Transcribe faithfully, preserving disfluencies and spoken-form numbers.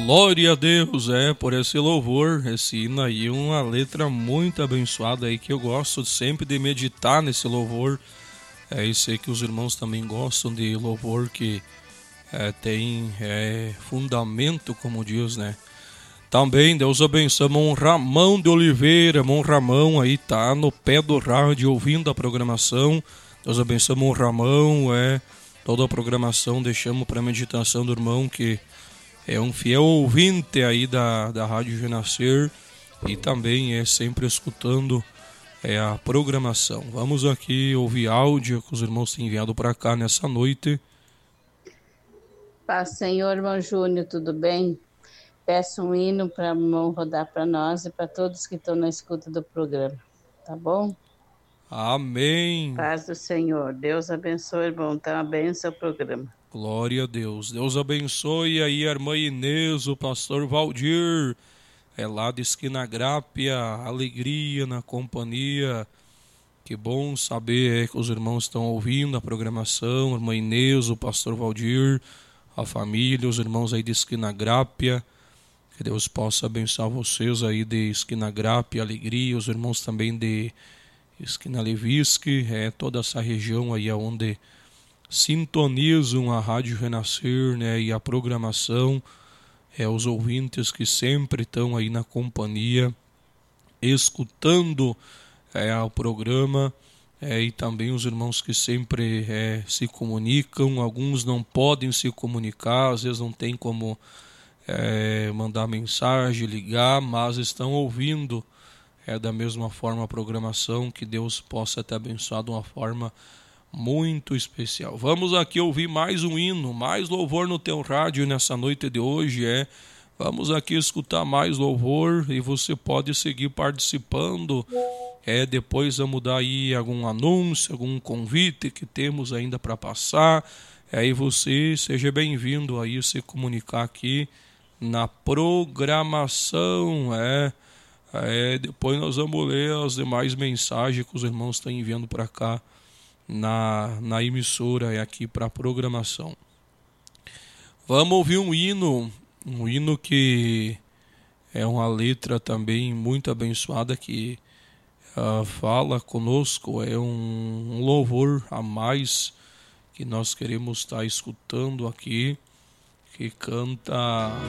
Glória a Deus, é, por esse louvor, esse hino aí, uma letra muito abençoada aí, que eu gosto sempre de meditar nesse louvor. É, e sei que os irmãos também gostam de louvor que é, tem é, fundamento, como diz, né? Também, Deus abençoe, Mão Ramão de Oliveira, Mão Ramão aí tá no pé do rádio ouvindo a programação. Deus abençoe, Mão Ramão, é, toda a programação deixamos para meditação do irmão que é um fiel ouvinte aí da, da Rádio Renascer e também é sempre escutando é, a programação. Vamos aqui ouvir áudio que os irmãos têm enviado para cá nessa noite. Paz, Senhor, irmão Júnior, tudo bem? Peço um hino para o irmão rodar para nós e para todos que estão na escuta do programa, tá bom? Amém. Paz do Senhor, Deus abençoe, irmão, tá uma benção o programa. Glória a Deus. Deus abençoe aí a irmã Inês, o pastor Valdir, é lá de Esquina Grápia, alegria na companhia. Que bom saber é, que os irmãos estão ouvindo a programação, a irmã Inês, o pastor Valdir, a família, os irmãos aí de Esquina Grápia. Que Deus possa abençoar vocês aí de Esquina Grápia, alegria, os irmãos também de Esquina Levisque, é toda essa região aí onde sintonizam a Rádio Renascer, né, e a programação, é, os ouvintes que sempre estão aí na companhia, escutando é, o programa, é, e também os irmãos que sempre é, se comunicam. Alguns não podem se comunicar, às vezes não tem como é, mandar mensagem, ligar, mas estão ouvindo é, da mesma forma a programação. Que Deus possa te abençoar de uma forma muito especial. Vamos aqui ouvir mais um hino, mais louvor no teu rádio nessa noite de hoje. É, vamos aqui escutar mais louvor e você pode seguir participando. É, depois vamos dar aí algum anúncio, algum convite que temos ainda para passar. Aí você seja bem-vindo aí se comunicar aqui na programação. É, é, depois nós vamos ler as demais mensagens que os irmãos estão enviando para cá na, na emissora e aqui para a programação. Vamos ouvir um hino, um hino que é uma letra também muito abençoada que uh, fala conosco, é um, um louvor a mais que nós queremos estar escutando aqui, que canta